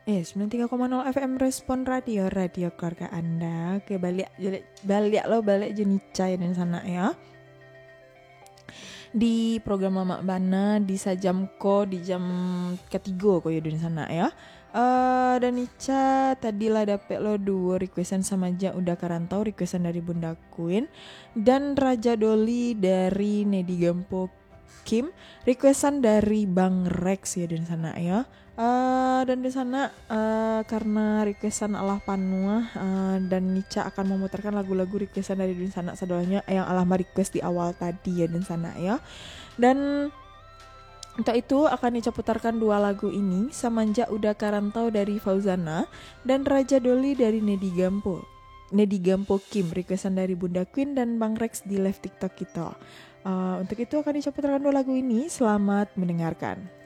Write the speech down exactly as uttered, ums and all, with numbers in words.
Eh, sembilan puluh tiga koma nol F M Respon Radio, radio keluarga Anda. Oke, balik balik, balik lo balik jenica ya dan sana ya. Di program Mama Bana di sajamko di jam ketiga kok ya di sana ya. Uh, dan Ica tadilah dapet lo dua requestan sama aja udah karantau, requestan dari Bunda Queen dan Raja Doli dari Nedi Gampo Kim, requestan dari Bang Rex ya di sana ya. Uh, dan di sana uh, karena requestan Allah Panua uh, dan Nica akan memutarkan lagu-lagu requestan dari di sana sadolanya yang Allah request di awal tadi ya di sana ya. Dan untuk itu akan Nica putarkan dua lagu ini, Samanja Udah Karantau dari Fauzana dan Raja Doli dari Nedi Gampo. Nedi Gampo Kim, requestan dari Bunda Queen dan Bang Rex di live TikTok kita. Uh, untuk itu akan Nica putarkan dua lagu ini, selamat mendengarkan.